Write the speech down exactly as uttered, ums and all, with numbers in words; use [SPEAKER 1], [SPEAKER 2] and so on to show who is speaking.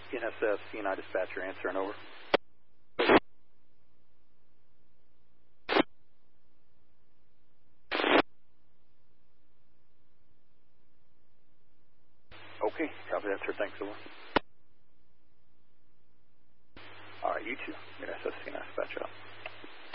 [SPEAKER 1] N S S, C N I dispatcher, answering over. Okay, copy that, sir. Thanks, over. All right, you too. N S S, C N I dispatcher out.